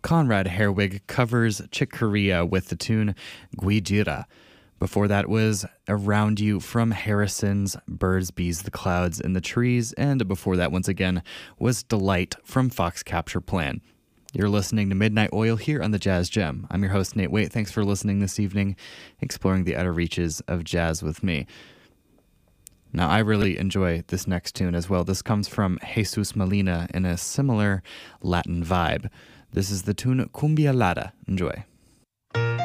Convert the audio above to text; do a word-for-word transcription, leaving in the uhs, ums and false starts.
Conrad Herwig covers Chick Corea with the tune Guijira. Before that was Around You from Harrison's Birds, Bees, the Clouds, and the Trees. And before that, once again, was Delight from Fox Capture Plan. You're listening to Midnight Oil here on the Jazz Gem. I'm your host, Nate Waite. Thanks for listening this evening, exploring the outer reaches of jazz with me. Now, I really enjoy this next tune as well. This comes from Jesus Molina in a similar Latin vibe. This is the tune Cumbia Lada. Enjoy.